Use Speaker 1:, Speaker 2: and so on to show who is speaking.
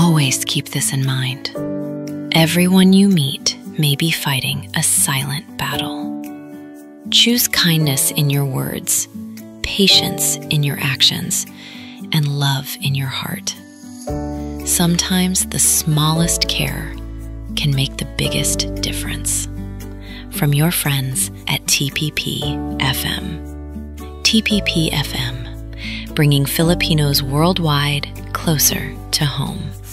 Speaker 1: Always keep this in mind. Everyone you meet may be fighting a silent battle. Choose kindness in your words, patience in your actions, and love in your heart. Sometimes the smallest care can make the biggest difference. From your friends at TPP FM. TPP FM, bringing Filipinos worldwide closer to home.